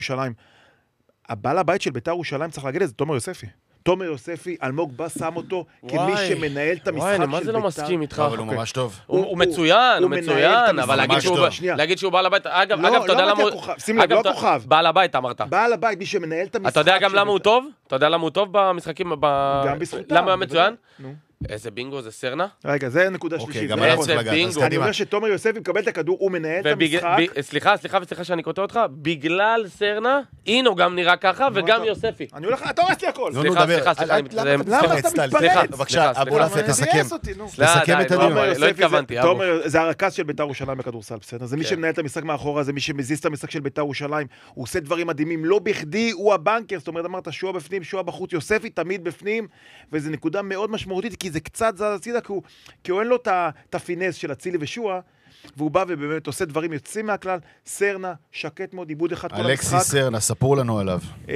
ירושלים. הבעל הבית של בית"ר ירושלים צריך להגיד את זה, תומר יוספי. תומר יוספי, אלמוג בא שם אותו כמי שמנהל את המשחק של בית"ר. מה זה לא מסכים איתך? אבל הוא ממש טוב. הוא מצוין, אבל להגיד שהוא בעל הבית, אגב, אתה יודע למה הוא... שים לב, לא כוכב. בעל הבית, אמרת. בעל הבית, מי שמנהל את המשחק אתה יודע גם למה הוא טוב? אתה יודע למה הוא טוב במשחקים? גם בזכותם. למה הוא מצוין? איזה בינגו, זה סרנה? רגע, זה נקודה שלישית. גם עליו צריך לגעת. אני אומר שתומר יוספי מקבל את הכדור, הוא מנהל את המשחק. סליחה שאני קוטע אותך, בגלל סרנה, אינו גם נראה ככה, וגם יוספי. אני הולך, אתה הורס לי הכל. סליחה. למה אתה מתפרץ? בבקשה, אבו לאפי, תסכם. תסכם את הדיון. לא התכוונתי. תומר, זה הרכז של בית"ר ירושלים בכדורסל, בסדר? זה מי שמנהל את המשחק מאחורה, זה מי שמזיז את המשחק של בית"ר ירושלים. הוא עושה דברים מדהימים, לא בכדי הוא הבנקר, זאת אומרת, אמרת, שועה בפנים, שועה בחוץ, יוספי תמיד בפנים, וזו נקודה מאוד משמעותית, כי זה קצת זז הצידה, כי הוא אין לו את הפינס של אצילי ושועה, והוא בא ובאמת עושה דברים יוצאים מהכלל. סרנה, שקט מאוד, עיבוד אחד כל המשחק. אלכסיס סרנה, ספרו לנו עליו.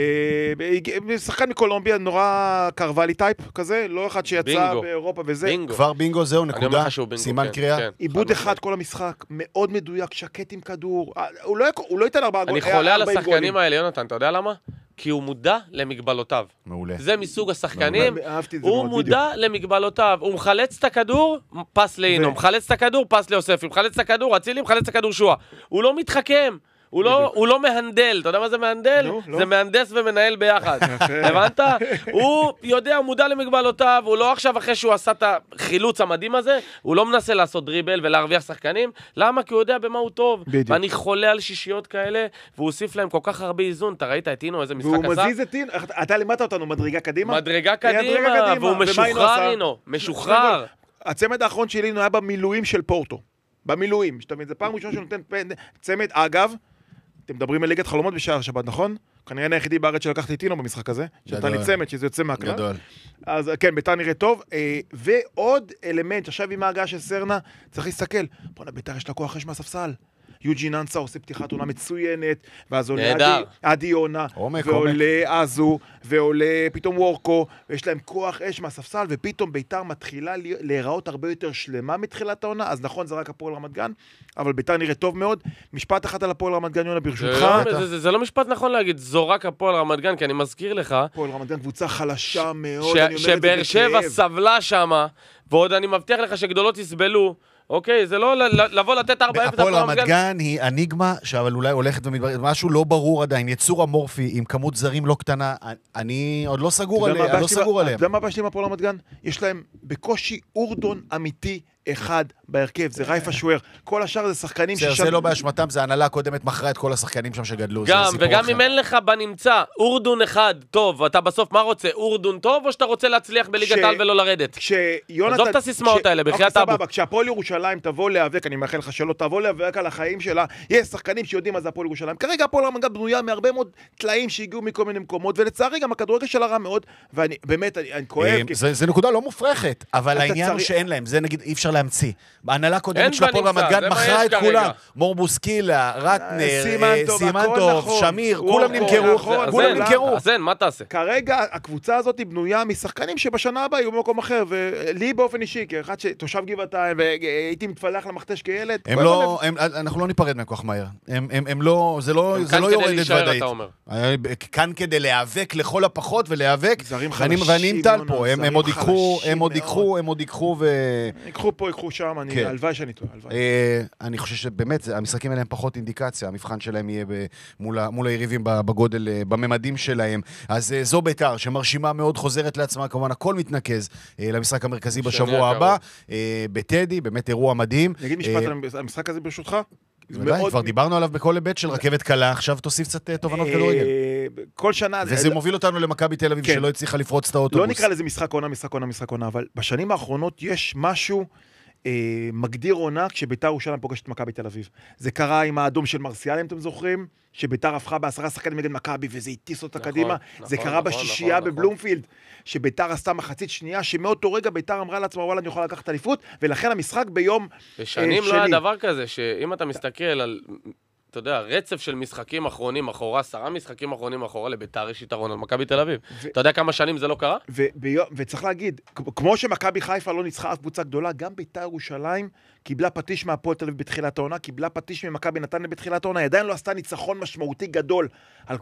שחקן מקולומביה, נורא קרוולי טייפ כזה, לא אחד שיצא באירופה וזה. כבר בינגו, זהו, נקודה, סימן קריאה. עיבוד אחד כל המשחק, מאוד מדויק, שקט עם כדור. הוא לא ייתן 4 גולים. אני חולה על השחקנים האלה, יונתן, אתה יודע למה? כי הוא מודע למגבלותיו. מעולה. זה מסוג השחקנים, הוא מודע למגבלותיו. הוא מחלץ את הכדור, פס לאינו. מחלץ את הכדור, פס ליוספי. מחלץ את הכדור, אצילי, מחלץ את הכדור שועה. הוא לא מתחכם. הוא לא מהנדל. אתה יודע מה זה מהנדל? זה מהנדס ומנהל ביחד. הבנת? הוא יודע, הוא מודע למגבלותיו. הוא לא עכשיו אחרי שהוא עשה את החילוץ המדהים הזה, הוא לא מנסה לעשות דריבל ולהרוויח שחקנים. למה? כי הוא יודע במה הוא טוב. ואני חולה על שישיות כאלה, והוא הוסיף להם כל כך הרבה איזון. אתה ראית את אינו, איזה משחק עשה? והוא מזיז את אינו. אתה לימדת אותנו, מדרגה קדימה? מדרגה קדימה, והוא משוחרר אינו. משוחרר. הצמד האחרון שלי היה במילואים של פורטו. במילואים. זה פעם ראשונה שנותן צמד. אגב, אתם מדברים על ליגת חלומות בשער שבת, נכון? כנראה היחידי בארץ שלקחתי את אינו במשחק הזה, שאתה לי צמד, שזה יוצא מהכלל. גדול. אז כן, ביתר נראה טוב. ועוד אלמנט, עכשיו עם ההגעה של סרנה, צריך להסתכל. בוא'נה, ביתר יש לה כוח יש מהספסל. יוג'ין אנסה עושה פתיחת עונה מצוינת, ואז עולה עדי יונה, ועולה אזו, ועולה פתאום וורקו, ויש להם כוח אש מהספסל, ופתאום ביתר מתחילה להיראות הרבה יותר שלמה מתחילת העונה. אז נכון, זה רק הפועל רמת גן, אבל ביתר נראה טוב מאוד. משפט אחד על הפועל רמת גן, יונה, ברשותך. זה לא משפט נכון להגיד, זו רק הפועל רמת גן, כי אני מזכיר לך, הפועל רמת גן קבוצה חלשה מאוד, שבאר שבע סבלה שמה, ועוד אני מבטיח לך שגדולות יסבלו, אוקיי, זה לא לבוא לתת 4-0. הפועל רמת גן היא אניגמה, אבל אולי הולכת ומתבררת, משהו לא ברור עדיין, יצור אמורפי עם כמות זרים לא קטנה, אני עוד לא סגור עליהם. אתה יודע מה הבא שלי עם הפועל רמת גן? יש להם בקושי אורדון אמיתי אחד בהרכב, זה רייפה שוער. כל השאר זה שחקנים זה לא באשמתם, זה הנהלה הקודמת מכרה את כל השחקנים שם שגדלו. וגם אם אין לך בנמצא אורדון אחד טוב, אתה בסוף מה רוצה? אורדון טוב או שאתה רוצה להצליח בליגת העל ולא לרדת? עזוב את הסיסמאות האלה, בחיית אבו. כשהפועל ירושלים תבוא להיאבק, אני מאחל לך שלא תבוא להיאבק על החיים שלה, יש שחקנים שיודעים מה זה הפועל ירושלים. כרגע הפועל רמת גן בנויה מהרבה מאוד טלאים שהגיעו מכל מיני מקומות, ולצערי גם הכדורגל שלה רע מאוד, ואני באמת אני כואב. זה נקודה לא מופרכת, אבל העניין הוא שאין להם, זה נגיד אי אפשר להמציא. ההנהלה הקודמת של הפועל רמת גן מכרה את כולם. מור בוסקילה, רטנר, סימנטוב, שמיר, כולם נמכרו. אז אין, מה תעשה? כרגע הקבוצה הזאת היא בנויה משחקנים שבשנה הבאה יהיו במקום אחר, ולי באופן אישי, כאחד שתושב גבעתיים, והייתי מתפלח למכתש כילד. אנחנו לא ניפרד מהכוח מהר. זה לא יורדת ודאית. כאן כדי להיאבק לכל הפחות ולהיאבק, ואני עם טל פה, הם עוד ייקחו ייקחו שם, הלוואי שאני טועה. אני חושב שבאמת, המשחקים האלה הם פחות אינדיקציה, המבחן שלהם יהיה מול היריבים בגודל, בממדים שלהם. אז זו ביתר, שמרשימה מאוד, חוזרת לעצמה, כמובן הכל מתנקז למשחק המרכזי בשבוע הבא, בטדי, באמת אירוע מדהים. נגיד משפט על המשחק הזה ברשותך? כבר דיברנו עליו בכל היבט של רכבת קלה, עכשיו תוסיף קצת תובנות כדורגל. כל שנה... וזה מוביל אותנו למכבי תל אביב שלא הצליחה לפרוץ את האוטובוס. לא נקרא לזה משחק עונה, אבל בשנים האחרונות יש משהו מגדיר עונה כשביתר ירושלים פוגשת את מכבי תל אביב. זה קרה עם האדום של מרסיאל, אם אתם זוכרים, שביתר הפכה ב10 שחקנים נגד מכבי, וזה הטיס אותה קדימה. זה קרה בשישייה בבלומפילד, שביתר עשתה מחצית שנייה, שמאותו רגע ביתר אמרה לעצמה, וואלה, אני יכולה לקחת אליפות, ולכן המשחק ביום שני. בשנים לא היה דבר כזה, שאם אתה מסתכל על... אתה יודע, רצף של משחקים אחרונים אחורה, 10 משחקים אחרונים אחורה לביתר יש יתרון על מכבי תל אביב. אתה יודע כמה שנים זה לא קרה? וצריך להגיד, כמו שמכבי חיפה לא ניצחה אף קבוצה גדולה, גם ביתר ירושלים קיבלה פטיש מהפועל תל אביב בתחילת העונה, קיבלה פטיש ממכבי נתניה בתחילת העונה, עדיין לא עשתה ניצחון משמעותי גדול על